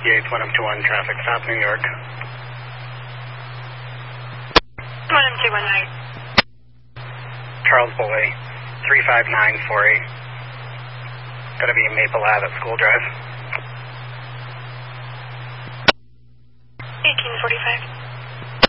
Yates 1021 traffic stop, New York. 1021. Charles Boy, 35948. Gotta be Maple Ave at School Drive. 1845.